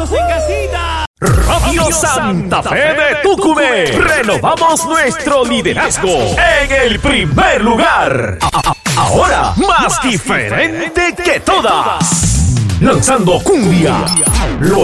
aplausos en casita. Radio Santa Fe de Tucumé. Renovamos nuestro liderazgo en el primer lugar. Ahora más diferente que todas. Lanzando cumbia.